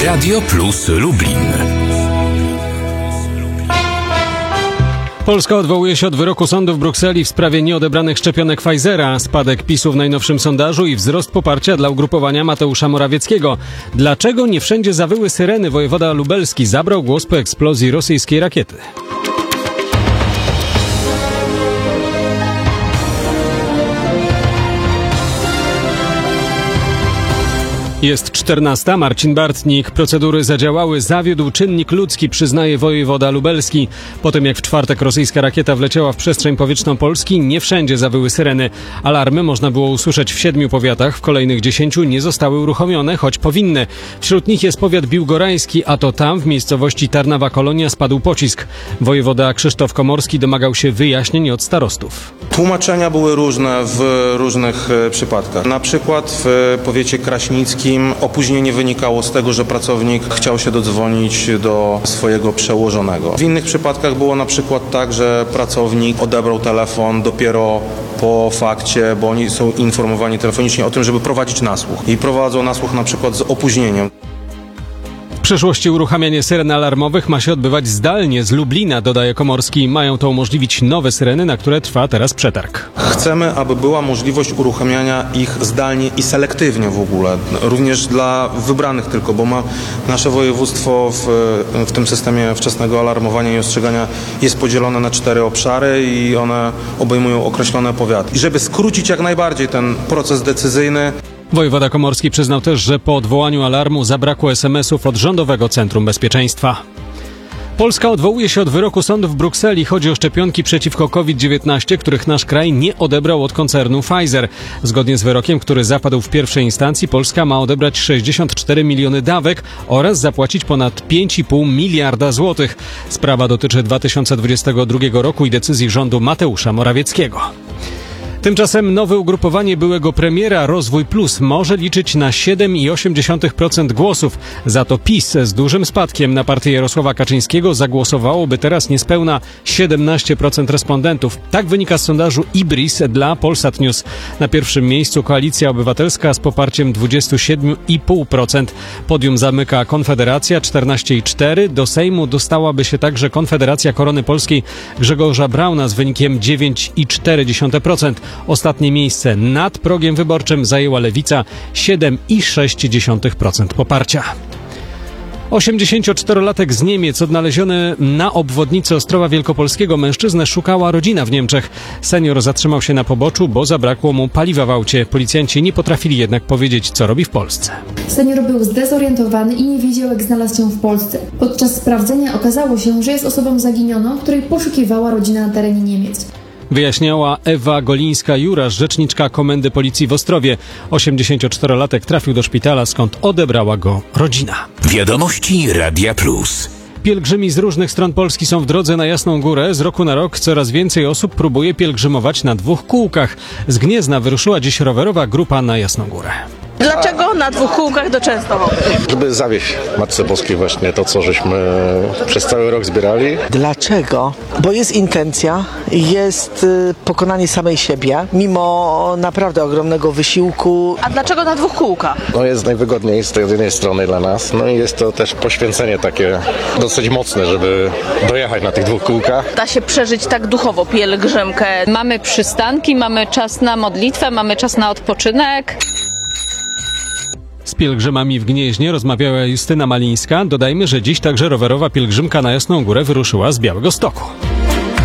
Radio Plus Lublin. Polska odwołuje się od wyroku sądu w Brukseli w sprawie nieodebranych szczepionek Pfizera, spadek PiS-u w najnowszym sondażu i wzrost poparcia dla ugrupowania Mateusza Morawieckiego. Dlaczego nie wszędzie zawyły syreny? Wojewoda lubelski zabrał głos po eksplozji rosyjskiej rakiety. Jest 14. Marcin Bartnik. Procedury zadziałały. Zawiódł czynnik ludzki, przyznaje wojewoda lubelski. Po tym jak w czwartek rosyjska rakieta wleciała w przestrzeń powietrzną Polski, nie wszędzie zawyły syreny. Alarmy można było usłyszeć w 7 powiatach, w kolejnych 10 nie zostały uruchomione, choć powinny. Wśród nich jest powiat biłgorajski, a to tam w miejscowości Tarnawa Kolonia spadł pocisk. Wojewoda Krzysztof Komorski domagał się wyjaśnień od starostów. Tłumaczenia były różne w różnych przypadkach. Na przykład w powiecie kraśnickim opóźnienie wynikało z tego, że pracownik chciał się dodzwonić do swojego przełożonego. W innych przypadkach było na przykład tak, że pracownik odebrał telefon dopiero po fakcie, bo oni są informowani telefonicznie o tym, żeby prowadzić nasłuch. I prowadzą nasłuch na przykład z opóźnieniem. W przyszłości uruchamianie syren alarmowych ma się odbywać zdalnie z Lublina, dodaje Komorski. Mają to umożliwić nowe syreny, na które trwa teraz przetarg. Chcemy, aby była możliwość uruchamiania ich zdalnie i selektywnie w ogóle. Również dla wybranych tylko, bo nasze województwo w tym systemie wczesnego alarmowania i ostrzegania jest podzielone na 4 obszary i one obejmują określone powiaty. I żeby skrócić jak najbardziej ten proces decyzyjny, wojewoda Komorski przyznał też, że po odwołaniu alarmu zabrakło SMS-ów od Rządowego Centrum Bezpieczeństwa. Polska odwołuje się od wyroku sądu w Brukseli. Chodzi o szczepionki przeciwko COVID-19, których nasz kraj nie odebrał od koncernu Pfizer. Zgodnie z wyrokiem, który zapadł w pierwszej instancji, Polska ma odebrać 64 miliony dawek oraz zapłacić ponad 5,5 miliarda złotych. Sprawa dotyczy 2022 roku i decyzji rządu Mateusza Morawieckiego. Tymczasem nowe ugrupowanie byłego premiera Rozwój Plus może liczyć na 7,8% głosów. Za to PiS z dużym spadkiem na partię Jarosława Kaczyńskiego zagłosowałoby teraz niespełna 17% respondentów. Tak wynika z sondażu IBRIS dla Polsat News. Na pierwszym miejscu Koalicja Obywatelska z poparciem 27,5%. Podium zamyka Konfederacja 14,4%. Do Sejmu dostałaby się także Konfederacja Korony Polskiej Grzegorza Brauna z wynikiem 9,4%. Ostatnie miejsce nad progiem wyborczym zajęła Lewica, 7,6% poparcia. 84-latek z Niemiec, odnaleziony na obwodnicy Ostrowa Wielkopolskiego. Mężczyznę szukała rodzina w Niemczech. Senior zatrzymał się na poboczu, bo zabrakło mu paliwa w aucie. Policjanci nie potrafili jednak powiedzieć, co robi w Polsce. Senior był zdezorientowany i nie wiedział, jak znalazł się w Polsce. Podczas sprawdzenia okazało się, że jest osobą zaginioną, której poszukiwała rodzina na terenie Niemiec. Wyjaśniała Ewa Golińska-Jurasz, rzeczniczka Komendy Policji w Ostrowie. 84-latek trafił do szpitala, skąd odebrała go rodzina. Wiadomości Radia Plus. Pielgrzymi z różnych stron Polski są w drodze na Jasną Górę. Z roku na rok coraz więcej osób próbuje pielgrzymować na 2 kółkach. Z Gniezna wyruszyła dziś rowerowa grupa na Jasną Górę. Dlaczego na 2 kółkach do Częstochowy? Żeby zawieść Matce Boskiej właśnie to, co żeśmy przez cały rok zbierali. Dlaczego? Bo jest intencja, jest pokonanie samej siebie, mimo naprawdę ogromnego wysiłku. A dlaczego na 2 kółkach? No jest najwygodniej z tej jednej strony dla nas, no i jest to też poświęcenie takie dosyć mocne, żeby dojechać na tych 2 kółkach. Da się przeżyć tak duchowo pielgrzymkę. Mamy przystanki, mamy czas na modlitwę, mamy czas na odpoczynek. Z pielgrzymami w Gnieźnie rozmawiała Justyna Malińska. Dodajmy, że dziś także rowerowa pielgrzymka na Jasną Górę wyruszyła z Białegostoku.